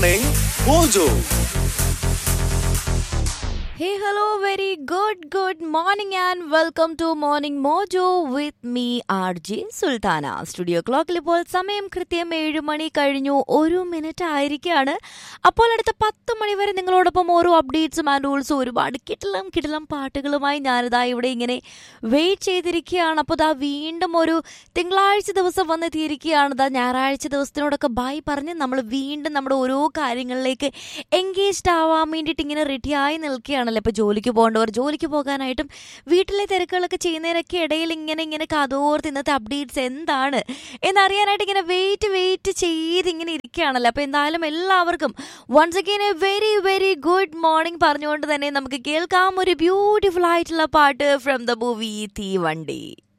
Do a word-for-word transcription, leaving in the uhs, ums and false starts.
Morning Mojo. Hey, hello, very good, good morning and welcome to Morning Mojo with me, R J Sultana. Studio ക്ലോക്കിൽ ഇപ്പോൾ സമയം കൃത്യം ഏഴ് മണി കഴിഞ്ഞു ഒരു മിനിറ്റ് ആയിരിക്കുകയാണ്. അപ്പോൾ അടുത്ത പത്ത് മണി വരെ നിങ്ങളോടൊപ്പം ഓരോ അപ്ഡേറ്റ്സും ആൻഡ് റൂൾസും ഒരുപാട് കിട്ടലും കിട്ടലും പാട്ടുകളുമായി ഞാനിതാ ഇവിടെ ഇങ്ങനെ വെയിറ്റ് ചെയ്തിരിക്കുകയാണ്. അപ്പോൾ ഇതാ വീണ്ടും ഒരു തിങ്കളാഴ്ച ദിവസം വന്നെത്തിയിരിക്കുകയാണ്. ഇതാ ഞായറാഴ്ച ദിവസത്തിനോടൊക്കെ ബൈ പറഞ്ഞ് നമ്മൾ വീണ്ടും നമ്മുടെ ഓരോ കാര്യങ്ങളിലേക്ക് എൻഗേജ്ഡ് ആവാൻ വേണ്ടിയിട്ട് ഇങ്ങനെ റെഡിയായി നിൽക്കുകയാണ്. ഇപ്പോൾ ജോലിക്ക് പോകേണ്ടവർ ജോലിക്ക് പോകാനായിട്ടും വീട്ടിലെ തിരക്കുകളൊക്കെ ചെയ്യുന്നതിനൊക്കെ ഇടയിൽ ഇങ്ങനെ ഇങ്ങനെ കാതോർത്ത് ഇന്നത്തെ അപ്ഡേറ്റ്സ് എന്താണ് എന്നറിയാനായിട്ട് ഇങ്ങനെ വെയിറ്റ് വെയിറ്റ് ചെയ്ത് ഇങ്ങനെ ഇരിക്കുകയാണല്ലോ. അപ്പോൾ എന്തായാലും എല്ലാവർക്കും once again A very very good morning പറഞ്ഞുകൊണ്ട് തന്നെ നമുക്ക് കേൾക്കാം ഒരു ബ്യൂട്ടിഫുൾ ആയിട്ടുള്ള പാട്ട് ഫ്രം ദ മൂവി തീവണ്ടി.